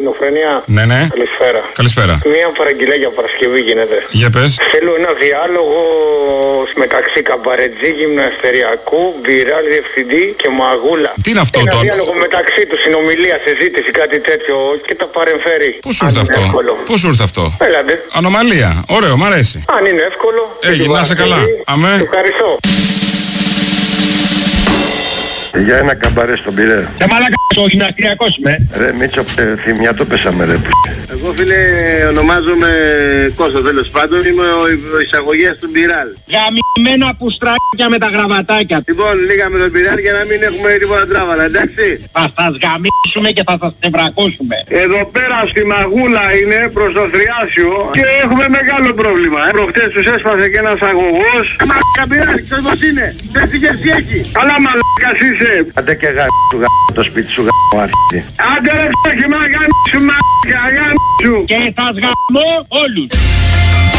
Ελληνοφρενία. Ναι, ναι. Καλησπέρα. Καλησπέρα. Μία παραγγελία για Παρασκευή γίνεται. Για πες. Θέλω ένα διάλογο μεταξύ Καμπαρετζή, Γυμναστεριακού, Μπιράλ, Διευθυντή και Μαγούλα. Τι είναι αυτό ένα το... διάλογο μεταξύ του, συνομιλία, συζήτηση, κάτι τέτοιο και τα παρεμφέρει. Πώς σου ήρθε αυτό? Πώς σου ήρθε αυτό? Έλατε. Ανομαλία. Ωραίο, μ' αρέσει. Αν είναι εύκολο. Να είσαι καλά. Αμέ. Ευχαριστώ. Για ένα καμπαρέ στον Πειραιά. Μαλάκα, ο γυμναστηριακός είμαι. Ρε Μίτσο, θυμιά το πέσαμε ρε. Εγώ φίλε ονομάζομαι Κώστα, τέλος πάντων, είμαι ο εισαγωγέας του Μπιράλ. Γαμημένα πουστράκια με τα γραβατάκια. Λοιπόν, λίγα με τον Μπιράλ για να μην έχουμε τίποτα τράβαλα, εντάξει. Θα σας γαμίσουμε και θα σας τευρακώσουμε. Εδώ πέρα στη Μαγούλα είναι προς το Θριάσιο και έχουμε μεγάλο πρόβλημα. Προχτές τους έσπασε και ένας αγωγός. Μαλάκα Μπιράλ, ξέρεις πως είναι. Ξέρεις τι γεύση έχει. Αλλά μαλάκας είσαι. Άντε και σου το σπίτι σου Άντε ρε ψάχη μα γάμισου μαλάκα, γάμισου. Και θα σγαμώ όλους.